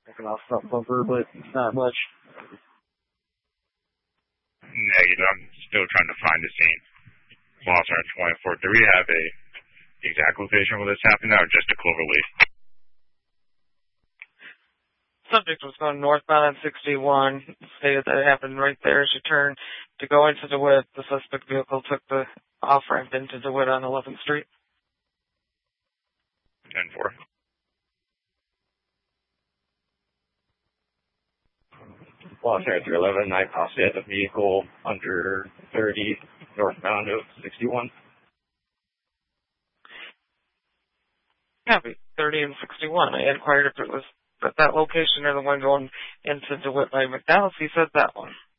Picking off front bumper, but not much. Negative. I'm still trying to find the scene. Lost on 24. Do we have a exact location where this happened, or just a cloverleaf? Subject was going northbound on 61. Stated that it happened right there as you turn to go into DeWitt. The suspect vehicle took the off-ramp into DeWitt on 11th Street. 10-4. Lost Air 311, I passed the vehicle under 30 northbound of 61. Copy. 30 and 61. I inquired if it was at that location or the one going into DeWitt by McDonald's. He said that one.